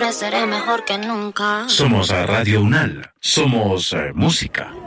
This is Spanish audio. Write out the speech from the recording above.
seré mejor que nunca. Somos Radio Unal. Somos música.